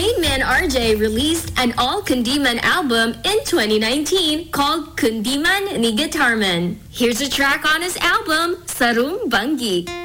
main man RJ released an all Kundiman album in 2019 called Kundiman ni Guitarman. Here's a track on his album, Sarung Bangi.